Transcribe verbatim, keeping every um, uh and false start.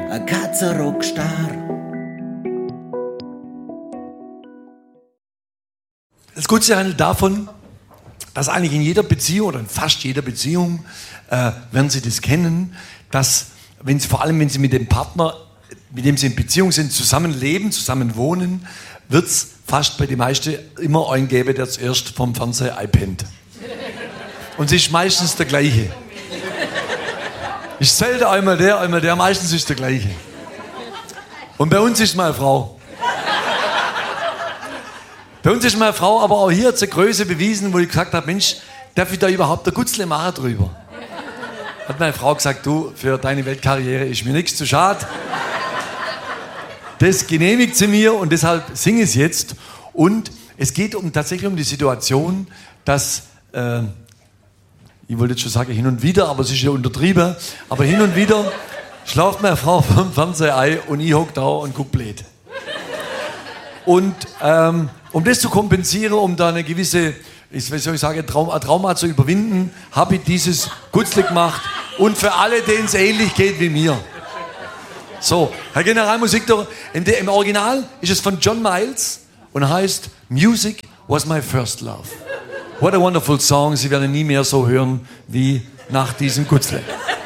ein Katzenrockstar. Das Gute handelt davon, dass eigentlich in jeder Beziehung oder in fast jeder Beziehung äh, werden Sie das kennen, dass wenn Sie, vor allem wenn Sie mit dem Partner, mit dem Sie in Beziehung sind, zusammenleben, zusammen wohnen, wird es fast bei den meisten immer einen geben, der zuerst vom Fernseher einpennt. Und es ist meistens der gleiche. Ist selten einmal der, einmal der, meistens ist der gleiche. Und bei uns ist meine Frau. Bei uns ist meine Frau, aber auch hier hat sie Größe bewiesen, wo ich gesagt habe, Mensch, darf ich da überhaupt ein Gutzle machen drüber? Hat meine Frau gesagt, du, für deine Weltkarriere ist mir nichts zu schade. Das genehmigt sie mir und deshalb singe ich es jetzt. Und es geht um, tatsächlich um die Situation, dass, äh, ich wollte jetzt schon sagen hin und wieder, aber es ist ja untertrieben, aber hin und wieder schlaft meine Frau vom Fernseher ein und ich hock da und guck blöd. Und ähm, um das zu kompensieren, um da eine gewisse, ich, wie soll ich sagen, Traum, ein Trauma zu überwinden, habe ich dieses Gutzle gemacht und für alle, denen es ähnlich geht wie mir. So, Herr Generalmusikdirektor, im Original ist es von John Miles und heißt Music was my first love. What a wonderful song, Sie werden nie mehr so hören wie nach diesem Gutzle.